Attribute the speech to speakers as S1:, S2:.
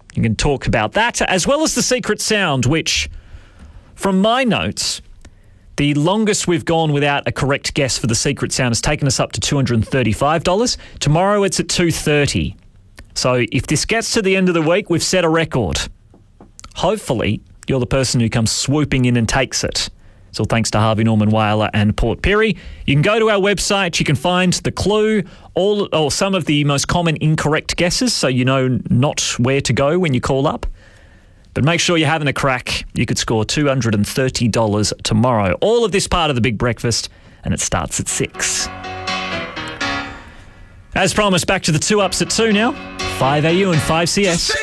S1: You can talk about that, as well as the secret sound, which, from my notes, the longest we've gone without a correct guess for the secret sound has taken us up to $235. Tomorrow it's at $230. So if this gets to the end of the week, we've set a record. Hopefully, you're the person who comes swooping in and takes it. It's all thanks to Harvey Norman Whaler and Port Pirie. You can go to our website. You can find the clue, or some of the most common incorrect guesses, so you know not where to go when you call up. But make sure you're having a crack. You could score $230 tomorrow. All of this part of the Big Breakfast, and it starts at 6. As promised, back to the 2 ups at 2 now. 5AU and 5CS.